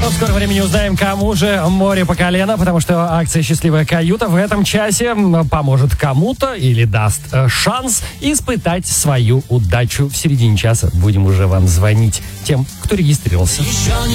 Но в скором времени узнаем, кому же море по колено, потому что акция «Счастливая каюта» в этом часе поможет кому-то или даст шанс испытать свою удачу. В середине часа будем уже вам звонить тем, кто регистрировался.